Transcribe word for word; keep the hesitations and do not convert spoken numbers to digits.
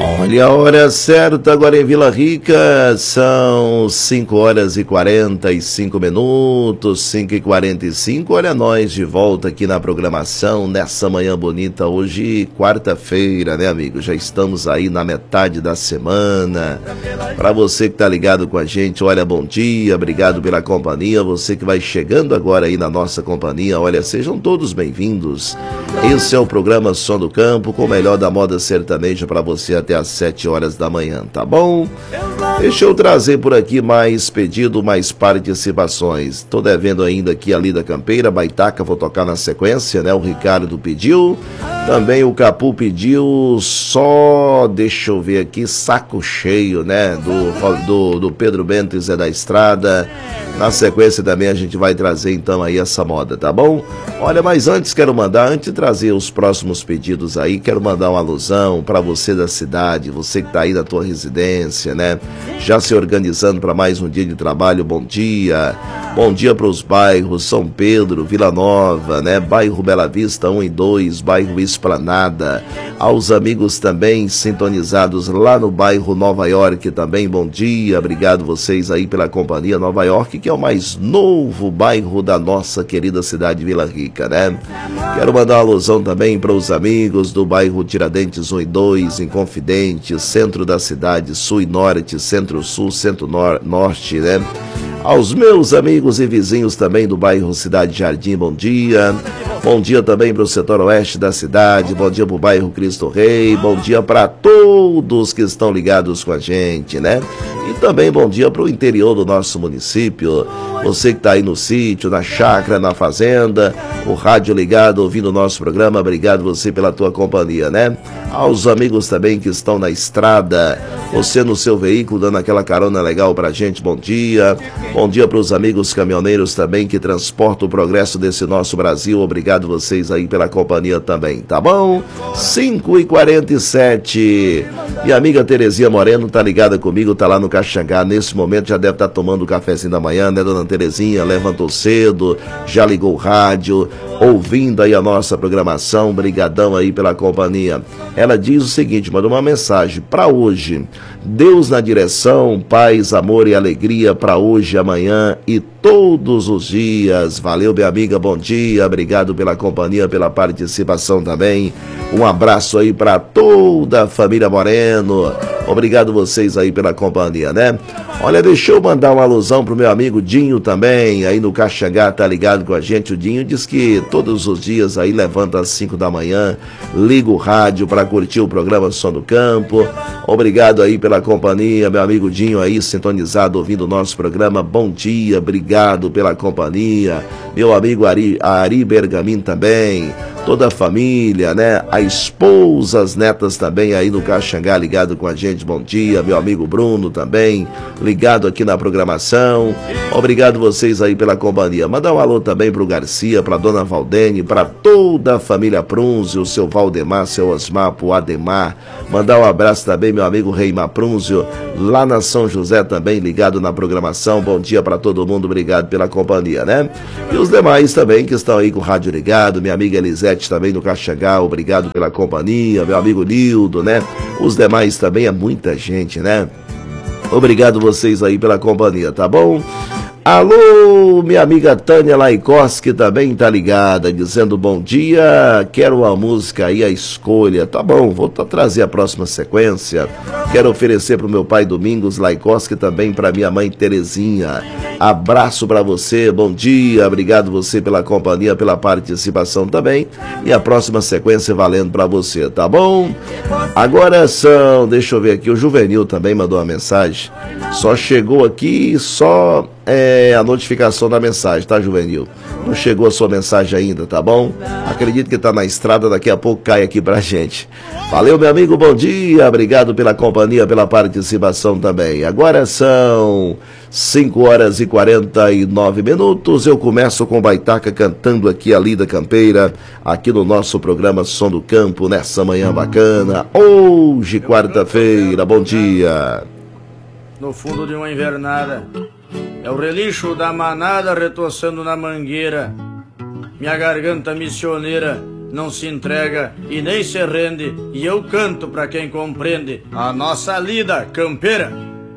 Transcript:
Olha a hora certa agora em Vila Rica, são cinco horas e quarenta e cinco minutos, cinco e quarenta e cinco, olha nós de volta aqui na programação, nessa manhã bonita, hoje quarta-feira, né amigo? Já estamos aí na metade da semana. Para você que tá ligado com a gente, olha, bom dia, obrigado pela companhia, você que vai chegando agora aí na nossa companhia, olha, sejam todos bem-vindos. Esse é o programa Som do Campo, com o melhor da moda sertaneja para você até às sete horas da manhã, tá bom? Deixa eu trazer por aqui mais pedido, mais participações. Tô devendo ainda aqui a Lida Campeira, Baitaca, vou tocar na sequência, né? O Ricardo pediu, também o Capu pediu, só, deixa eu ver aqui, Saco Cheio, né? Do, do, do Pedro Bento e Zé da Estrada. Na sequência também a gente vai trazer então aí essa moda, tá bom? Olha, mas antes quero mandar, antes de trazer os próximos pedidos aí, quero mandar uma alusão para você da cidade, você que tá aí na tua residência, né? Já se organizando para mais um dia de trabalho, bom dia. Bom dia para os bairros São Pedro, Vila Nova, né? Bairro Bela Vista um e dois, bairro Esplanada. Aos amigos também sintonizados lá no bairro Nova York também, bom dia. Obrigado vocês aí pela companhia. Nova York, que é o mais novo bairro da nossa querida cidade de Vila Rica, né? Quero mandar uma alusão também para os amigos do bairro Tiradentes um e dois, Inconfidente, centro da cidade, sul e norte, centro-sul, centro-norte, né? Aos meus amigos e vizinhos também do bairro Cidade Jardim, bom dia. Bom dia também para o setor oeste da cidade, bom dia para o bairro Cristo Rei, bom dia para todos que estão ligados com a gente, né? E também bom dia para o interior do nosso município, você que está aí no sítio, na chácara, na fazenda, o rádio ligado, ouvindo o nosso programa, obrigado você pela tua companhia, né? Aos amigos também que estão na estrada, você no seu veículo dando aquela carona legal pra gente, bom dia. Bom dia para os amigos caminhoneiros também que transportam o progresso desse nosso Brasil, obrigado vocês aí pela companhia também, tá bom? cinco e quarenta e sete. E a amiga Terezinha Moreno tá ligada comigo, tá lá no Caxangá, nesse momento já deve estar tá tomando o cafezinho da manhã, né, dona Terezinha? Levantou cedo, já ligou o rádio, ouvindo aí a nossa programação, brigadão aí pela companhia. Ela diz o seguinte, mandou uma mensagem para hoje: Deus na direção, paz, amor e alegria para hoje, amanhã e todos os dias. Valeu, minha amiga, bom dia, obrigado pela companhia, pela participação também. Um abraço aí para toda a família Moreno, obrigado vocês aí pela companhia, né? Olha, deixa eu mandar uma alusão pro meu amigo Dinho também, aí no Caxangá, tá ligado com a gente. O Dinho diz que todos os dias aí levanta às cinco da manhã, liga o rádio para curtir o programa Som do Campo. Obrigado aí pela companhia, meu amigo Dinho aí sintonizado, ouvindo o nosso programa, bom dia, obrigado pela companhia. Meu amigo Ari, Ari Bergamin também, toda a família, né? A esposa, as netas também aí no Caxangá ligado com a gente, bom dia. Meu amigo Bruno também, ligado aqui na programação. Obrigado vocês aí pela companhia. Mandar um alô também pro Garcia, pra dona Valdene, pra toda a família Prunzio, o seu Valdemar, seu Osmar, pro Ademar. Mandar um abraço também, meu amigo Reimar Prunzio, lá na São José também, ligado na programação. Bom dia pra todo mundo, obrigado pela companhia, né? E os demais também que estão aí com o rádio ligado, minha amiga Elisete também no Caxangá, obrigado pela companhia, meu amigo Nildo, né? Os demais também, é muita gente, né? Obrigado vocês aí pela companhia, tá bom? Alô, minha amiga Tânia Laikoski também tá ligada, dizendo bom dia, quero a música aí, a escolha. Tá bom, vou trazer a próxima sequência. Quero oferecer pro meu pai Domingos Laikoski, também pra minha mãe Terezinha. Abraço pra você, bom dia, obrigado você pela companhia, pela participação também. E a próxima sequência valendo pra você, tá bom? Agora são, deixa eu ver aqui, o Juvenil também mandou uma mensagem. Só chegou aqui, só... É a notificação da mensagem, tá, Juvenil? Não chegou a sua mensagem ainda, tá bom? Acredito que tá na estrada, daqui a pouco cai aqui pra gente. Valeu, meu amigo, bom dia, obrigado pela companhia, pela participação também. Agora são cinco horas e quarenta e nove minutos, eu começo com Baitaca cantando aqui a Lida Campeira, aqui no nosso programa Som do Campo, nessa manhã bacana, hoje, quarta-feira, bom dia. No fundo de uma invernada, é o relixo da manada retoçando na mangueira. Minha garganta missioneira não se entrega e nem se rende, e eu canto pra quem compreende a nossa lida campeira.